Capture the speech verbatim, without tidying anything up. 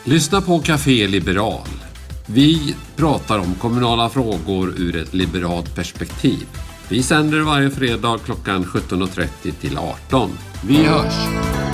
Lyssna på Café Liberal. Vi pratar om kommunala frågor ur ett liberalt perspektiv. Vi sänder varje fredag klockan sjutton och trettio till arton. Vi hörs!